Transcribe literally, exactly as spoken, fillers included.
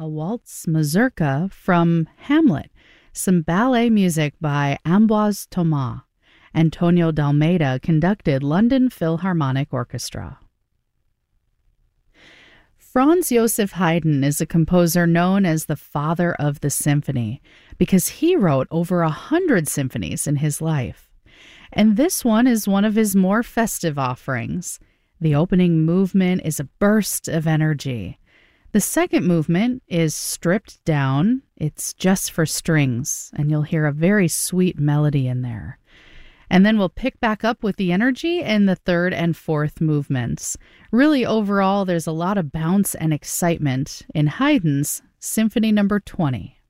a waltz mazurka from Hamlet, some ballet music by Ambroise Thomas. Antonio Dalmeida conducted London Philharmonic Orchestra. Franz Joseph Haydn is a composer known as the father of the symphony because he wrote over a hundred symphonies in his life. And this one is one of his more festive offerings. The opening movement is a burst of energy. The second movement is stripped down. It's just for strings, and you'll hear a very sweet melody in there. And then we'll pick back up with the energy in the third and fourth movements. Really, overall, there's a lot of bounce and excitement in Haydn's Symphony Number twenty.